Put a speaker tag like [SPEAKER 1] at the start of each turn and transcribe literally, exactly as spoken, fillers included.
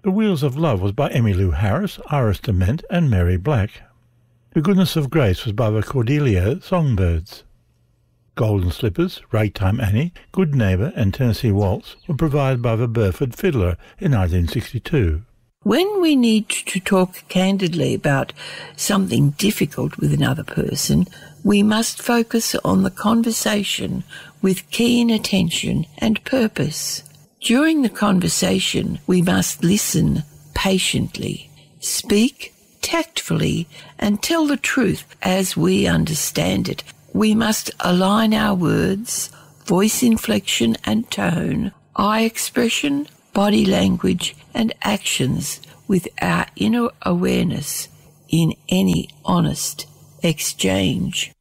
[SPEAKER 1] The Wheels of Love was by Emmylou Harris, Iris DeMent and Mary Black. The Goodness of Grace was by the Cordelia Songbirds. Golden Slippers, Ragtime Annie, Good Neighbour and Tennessee Waltz were provided by the Burford Fiddler in nineteen sixty-two.
[SPEAKER 2] When we need to talk candidly about something difficult with another person, we must focus on the conversation with keen attention and purpose. During the conversation, we must listen patiently, speak tactfully, and tell the truth as we understand it. We must align our words, voice inflection and tone, eye expression, body language and actions with our inner awareness in any honest exchange.